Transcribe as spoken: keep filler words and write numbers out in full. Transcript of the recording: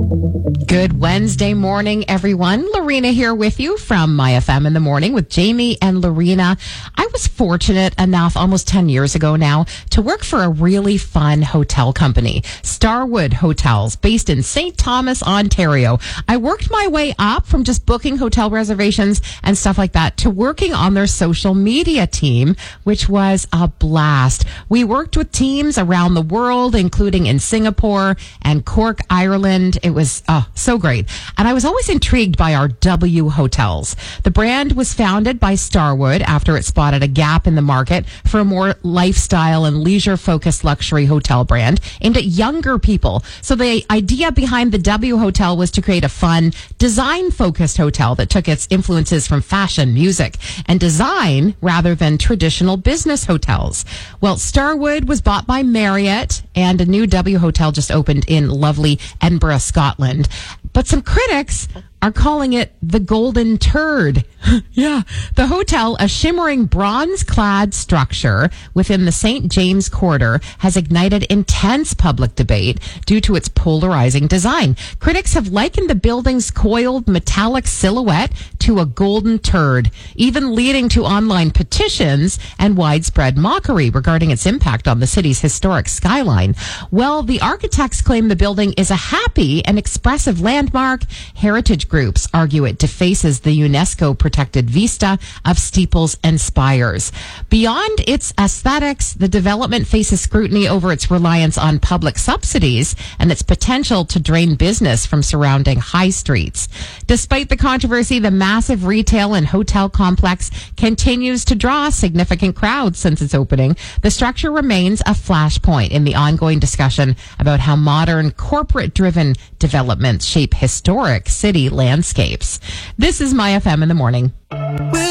Good Wednesday morning, everyone. Lorena here with you from My F M in the Morning with Jamie and Lorena. I was fortunate enough almost ten years ago now to work for a really fun hotel company, Starwood Hotels, based in Saint Thomas, Ontario. I worked my way up from just booking hotel reservations and stuff like that to working on their social media team, which was a blast. We worked with teams around the world, including in Singapore and Cork, Ireland. It was oh, so great. And I was always intrigued by our W hotels. The brand was founded by Starwood after it spotted a gap in the market for a more lifestyle and leisure-focused luxury hotel brand aimed at younger people. So the idea behind the W Hotel was to create a fun, design-focused hotel that took its influences from fashion, music, and design rather than traditional business hotels. Well, Starwood was bought by Marriott, and a new W Hotel just opened in lovely Edinburgh, Scotland. But some critics are calling it the Golden Turd. Yeah. The hotel, a shimmering bronze-clad structure within the Saint James Quarter, has ignited intense public debate due to its polarizing design. Critics have likened the building's coiled metallic silhouette to a golden turd, even leading to online petitions and widespread mockery regarding its impact on the city's historic skyline. Well, the architects claim the building is a happy and expressive landmark. Heritage groups argue it defaces the UNESCO-protected vista of steeples and spires. Beyond its aesthetics, the development faces scrutiny over its reliance on public subsidies and its potential to drain business from surrounding high streets. Despite the controversy, the massive retail and hotel complex continues to draw significant crowds since its opening. The structure remains a flashpoint in the ongoing discussion about how modern, corporate-driven developments shape historic city landscapes. This is My F M in the Morning.